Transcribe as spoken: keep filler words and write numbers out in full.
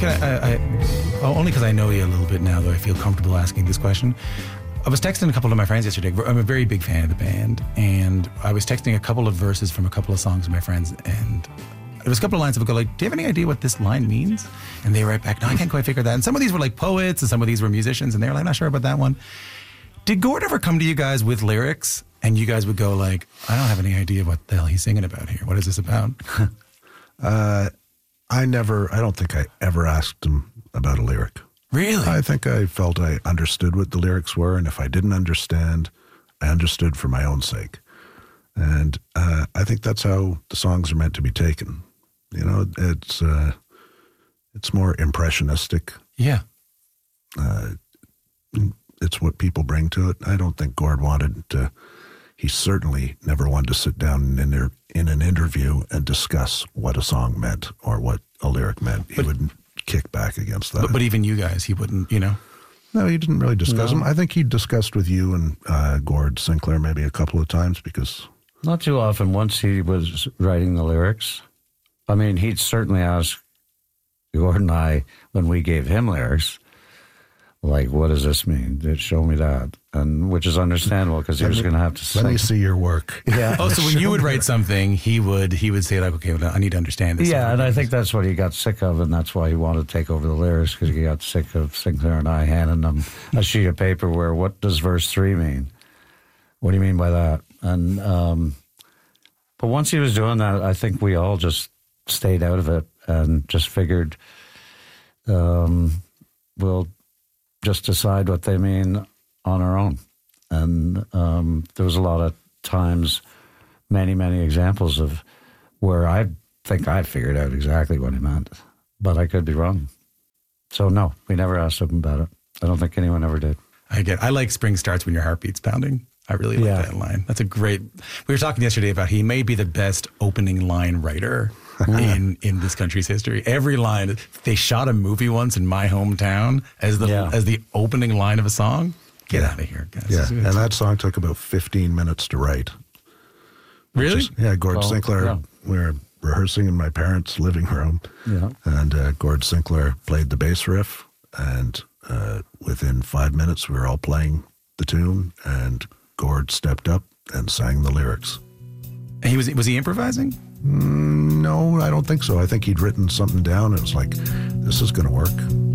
can I, I, I only because I know you a little bit now, though I feel comfortable asking this question. I was texting a couple of my friends yesterday. I'm a very big fan of the band, and I was texting a couple of verses from a couple of songs of my friends, and there was a couple of lines of go like, do you have any idea what this line means? And they write back, no, I can't quite figure that. And some of these were like poets, and some of these were musicians, and they were like, not sure about that one. Did Gord ever come to you guys with lyrics, and you guys would go like, I don't have any idea what the hell he's singing about here. What is this about? uh, I never, I don't think I ever asked him about a lyric. Really? I think I felt I understood what the lyrics were, and if I didn't understand, I understood for my own sake. And uh, I think that's how the songs are meant to be taken. You know, it's uh, it's more impressionistic. Yeah. Uh, it's what people bring to it. I don't think Gord wanted to, he certainly never wanted to sit down in, in, in an interview and discuss what a song meant or what a lyric meant. He but, would kick back against that. But, but even you guys, he wouldn't, you know? No, he didn't really discuss no. them. I think he discussed with you and uh, Gord Sinclair maybe a couple of times because... Not too often. Once he was writing the lyrics, I mean, he'd certainly ask Gord and I, when we gave him lyrics, like, what does this mean? Show me that. And which is understandable because he was going to have to sing. Let me see your work. Yeah. Oh, so when you would write something, he would he would say like, okay, well, I need to understand this. Yeah, and I think that's what he got sick of, and that's why he wanted to take over the lyrics, because he got sick of Sinclair and I handing him a sheet of paper where, what does verse three mean? What do you mean by that? And um, but once he was doing that, I think we all just stayed out of it and just figured um, we'll just decide what they mean on our own. And um, there was a lot of times, many, many examples of where I think I figured out exactly what he meant, but I could be wrong. So no, we never asked him about it. I don't think anyone ever did. I get. I like "Spring Starts When Your Heart Beats Pounding." I really like Yeah. that line. That's a great. We were talking yesterday about he may be the best opening line writer in in this country's history. Every line. They shot a movie once in my hometown as the Yeah. as the opening line of a song. Get Yeah. out of here, guys. Yeah, and that song took about fifteen minutes to write. Really? Is, yeah, Gord Well, Sinclair, yeah. we were rehearsing in my parents' living room, Yeah. and uh, Gord Sinclair played the bass riff, and uh, within five minutes we were all playing the tune, and Gord stepped up and sang the lyrics. And he was was he improvising? Mm, no, I don't think so. I think he'd written something down, and it was like, this is going to work.